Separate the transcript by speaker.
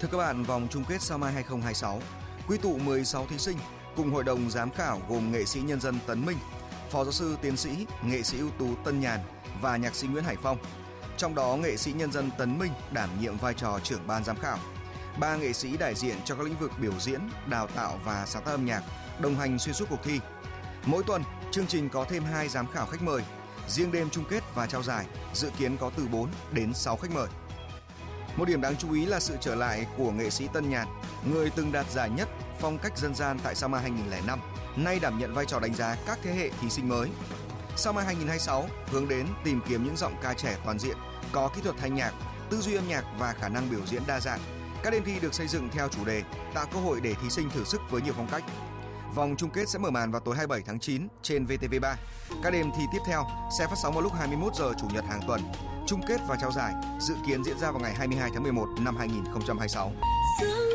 Speaker 1: Thưa các bạn, vòng chung kết Sao Mai 2026 quy tụ 16 thí sinh cùng hội đồng giám khảo gồm nghệ sĩ nhân dân Tấn Minh, phó giáo sư tiến sĩ, nghệ sĩ ưu tú Tân Nhàn và nhạc sĩ Nguyễn Hải Phong. Trong đó, nghệ sĩ nhân dân Tấn Minh đảm nhiệm vai trò trưởng ban giám khảo. 3 nghệ sĩ đại diện cho các lĩnh vực biểu diễn, đào tạo và sáng tác âm nhạc đồng hành xuyên suốt cuộc thi. Mỗi tuần, chương trình có thêm 2 giám khảo khách mời. Riêng đêm chung kết và trao giải dự kiến có từ 4 đến 6 khách mời. Một điểm đáng chú ý là sự trở lại của nghệ sĩ Tân Nhàn, người từng đạt giải nhất phong cách dân gian tại Sao Mai 2005, nay đảm nhận vai trò đánh giá các thế hệ thí sinh mới. Sao Mai 2026 hướng đến tìm kiếm những giọng ca trẻ toàn diện, có kỹ thuật thanh nhạc, tư duy âm nhạc và khả năng biểu diễn đa dạng. Các đêm thi được xây dựng theo chủ đề, tạo cơ hội để thí sinh thử sức với nhiều phong cách. Vòng chung kết sẽ mở màn vào tối 27 tháng 9 trên VTV3. Các đêm thi tiếp theo sẽ phát sóng vào lúc 21 giờ Chủ nhật hàng tuần. Chung kết và trao giải dự kiến diễn ra vào ngày 22 tháng 11 năm 2026.